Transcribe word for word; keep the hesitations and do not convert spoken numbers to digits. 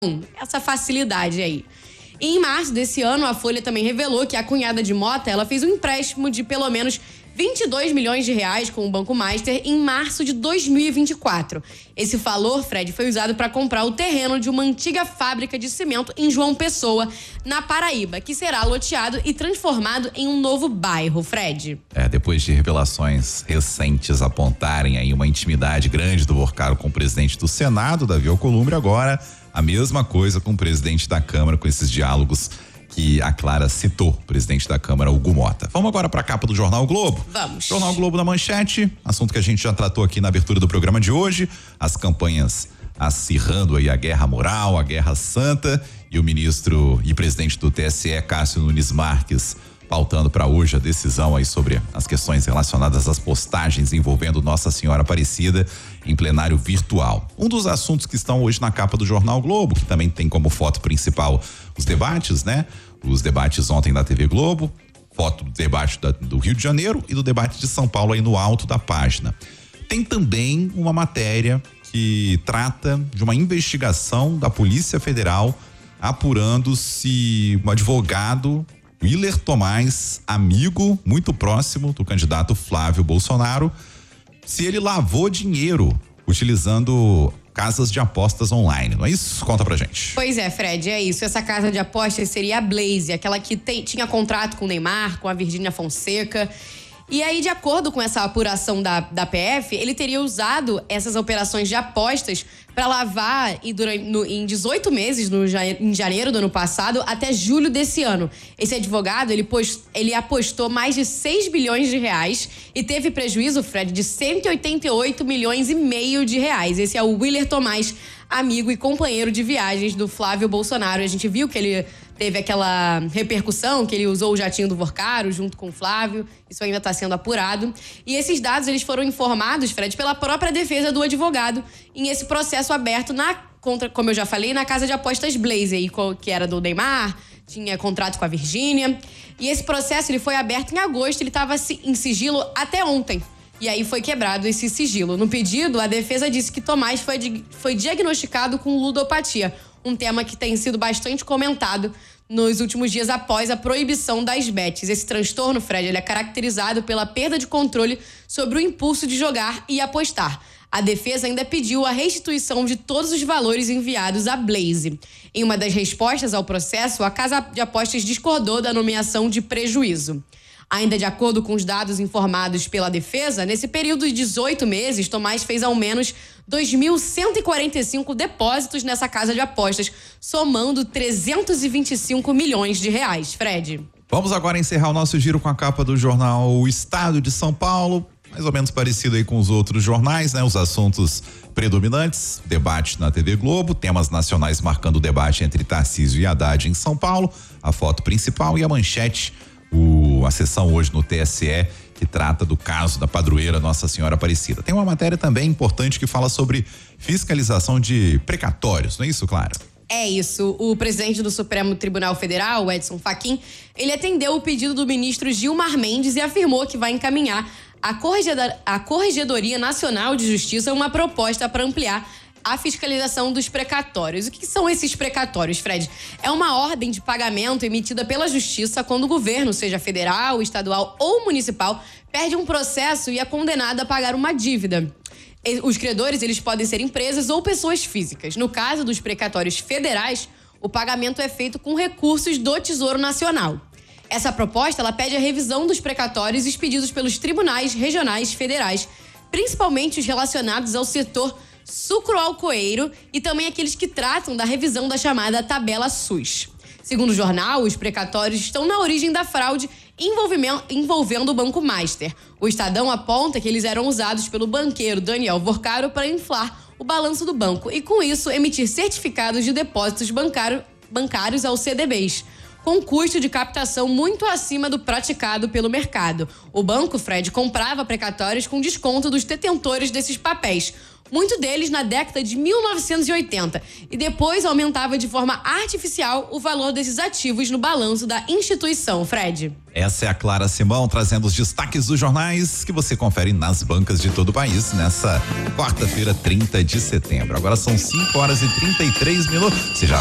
essa facilidade aí. E em março desse ano, a Folha também revelou que a cunhada de Mota, ela fez um empréstimo de pelo menos vinte e dois milhões de reais com o Banco Master em março de dois mil e vinte e quatro. Esse valor, Fred, foi usado para comprar o terreno de uma antiga fábrica de cimento em João Pessoa, na Paraíba, que será loteado e transformado em um novo bairro, Fred. É, depois de revelações recentes apontarem aí uma intimidade grande do Vorcaro com o presidente do Senado, Davi Alcolumbre, agora a mesma coisa com o presidente da Câmara, com esses diálogos que a Clara citou, presidente da Câmara, Hugo Mota. Vamos agora para a capa do Jornal Globo. Vamos. Jornal Globo na manchete, assunto que a gente já tratou aqui na abertura do programa de hoje, as campanhas acirrando aí a guerra moral, a guerra santa, e o ministro e presidente do T S E, Cássio Nunes Marques, pautando para hoje a decisão aí sobre as questões relacionadas às postagens envolvendo Nossa Senhora Aparecida em plenário virtual. Um dos assuntos que estão hoje na capa do Jornal Globo, que também tem como foto principal os debates, né? Os debates ontem da T V Globo, foto do debate da, do Rio de Janeiro e do debate de São Paulo aí no alto da página. Tem também uma matéria que trata de uma investigação da Polícia Federal apurando se um advogado, Willer Tomás, amigo muito próximo do candidato Flávio Bolsonaro, se ele lavou dinheiro utilizando casas de apostas online, não é isso? Conta pra gente. Pois é, Fred, é isso. Essa casa de apostas seria a Blaze, aquela que tem, tinha contrato com o Neymar, com a Virgínia Fonseca. E aí, de acordo com essa apuração da, da P F, ele teria usado essas operações de apostas para lavar e durante, no, em dezoito meses, no, em janeiro do ano passado, até julho desse ano. Esse advogado, ele, post, ele apostou mais de seis bilhões de reais e teve prejuízo, Fred, de cento e oitenta e oito milhões e meio de reais. Esse é o Willer Tomás, amigo e companheiro de viagens do Flávio Bolsonaro. A gente viu que ele teve aquela repercussão, que ele usou o jatinho do Vorcaro junto com o Flávio. Isso ainda está sendo apurado. E esses dados, eles foram informados, Fred, pela própria defesa do advogado em esse processo aberto na contra, como eu já falei, na casa de apostas Blaze, que era do Neymar, tinha contrato com a Virgínia. E esse processo, ele foi aberto em agosto, ele estava em sigilo até ontem. E aí foi quebrado esse sigilo. No pedido, a defesa disse que Tomás foi, foi diagnosticado com ludopatia, um tema que tem sido bastante comentado nos últimos dias após a proibição das bets. Esse transtorno, Fred, ele é caracterizado pela perda de controle sobre o impulso de jogar e apostar. A defesa ainda pediu a restituição de todos os valores enviados à Blaze. Em uma das respostas ao processo, a Casa de Apostas discordou da nomeação de prejuízo. Ainda de acordo com os dados informados pela defesa, nesse período de dezoito meses, Tomás fez ao menos dois mil cento e quarenta e cinco depósitos nessa casa de apostas, somando trezentos e vinte e cinco milhões de reais. Fred. Vamos agora encerrar o nosso giro com a capa do jornal O Estado de São Paulo, mais ou menos parecido aí com os outros jornais, né? Os assuntos predominantes, debate na T V Globo, temas nacionais marcando o debate entre Tarcísio e Haddad em São Paulo, a foto principal e a manchete, o, a sessão hoje no T S E, que trata do caso da padroeira Nossa Senhora Aparecida. Tem uma matéria também importante que fala sobre fiscalização de precatórios, não é isso, Clara? É isso. O presidente do Supremo Tribunal Federal, Edson Fachin, ele atendeu o pedido do ministro Gilmar Mendes e afirmou que vai encaminhar à Corregedor- à Corregedoria Nacional de Justiça uma proposta para ampliar a fiscalização dos precatórios. O que são esses precatórios, Fred? É uma ordem de pagamento emitida pela Justiça quando o governo, seja federal, estadual ou municipal, perde um processo e é condenado a pagar uma dívida. Os credores, eles podem ser empresas ou pessoas físicas. No caso dos precatórios federais, o pagamento é feito com recursos do Tesouro Nacional. Essa proposta, ela pede a revisão dos precatórios expedidos pelos tribunais regionais federais, principalmente os relacionados ao setor sucroalcooeiro e também aqueles que tratam da revisão da chamada tabela SUS. Segundo o jornal, os precatórios estão na origem da fraude envolvendo o Banco Master. O Estadão aponta que eles eram usados pelo banqueiro Daniel Vorcaro para inflar o balanço do banco e, com isso, emitir certificados de depósitos bancário, bancários aos C D Bs. com custo de captação muito acima do praticado pelo mercado. O banco, Fred, comprava precatórios com desconto dos detentores desses papéis, muito deles na década de mil novecentos e oitenta, e depois aumentava de forma artificial o valor desses ativos no balanço da instituição, Fred. Essa é a Clara Simão trazendo os destaques dos jornais que você confere nas bancas de todo o país nessa quarta-feira, trinta de setembro. Agora são cinco horas e trinta e três minutos. Você já